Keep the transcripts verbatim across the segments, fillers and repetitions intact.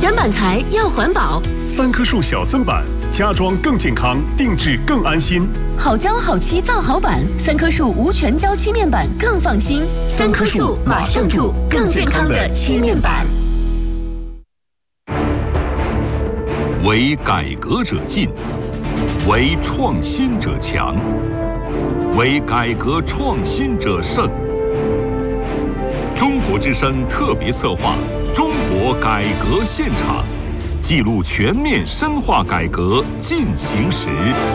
选板材要环保， 三棵树小森板，家装更健康，定制更安心。 好胶好漆造好板，三棵树无全胶漆面板更放心。三棵树马上住更健康的漆面板。 为改革者进，为创新者强，为改革创新者胜。中国之声特别策划《中国改革现场》，记录全面深化改革进行时。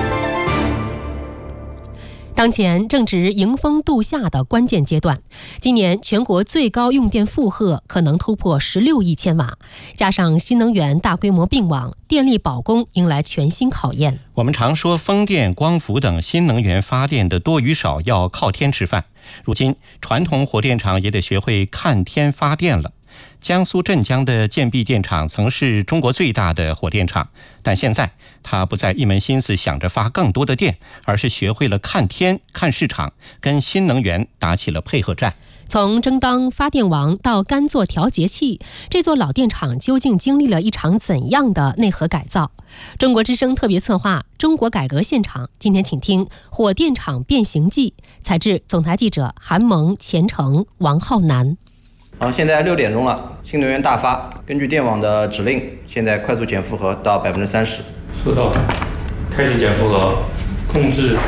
当前正值迎峰度夏的关键阶段，今年全国最高用电负荷可能突破十六亿千瓦，加上新能源大规模并网，电力保供迎来全新考验。 我们常说风电、光伏等新能源发电的多与少要靠天吃饭，如今传统火电厂也得学会看天发电了。江苏镇江的建壁电厂曾是中国最大的火电厂，但现在它不再一门心思想着发更多的电，而是学会了看天、看市场，跟新能源打起了配合战。 从争当发电王到甘做调节器，这座老电厂究竟经历了一场怎样的内核改造？中国之声特别策划《中国改革现场》，今天请听《火电厂变形记》，采制总台记者韩萌、钱程、王浩南。 好，现在六点钟了，新能源大发，根据电网的指令，现在快速减负荷到百分之三十。 收到，开始减负荷，控制